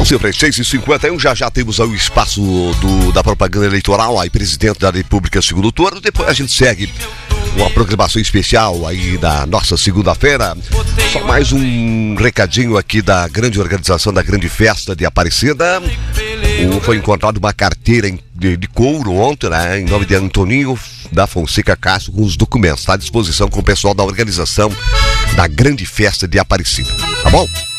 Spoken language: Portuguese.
Sempre 6h51, já temos aí o espaço da propaganda eleitoral, aí presidente da República segundo turno. Depois a gente segue uma programação especial aí da nossa segunda-feira. Só mais um recadinho aqui da grande organização da grande festa de Aparecida. Foi encontrada uma carteira de couro ontem, né, em nome de Antoninho da Fonseca Castro, com os documentos. Está à disposição com o pessoal da organização da grande festa de Aparecida, tá bom?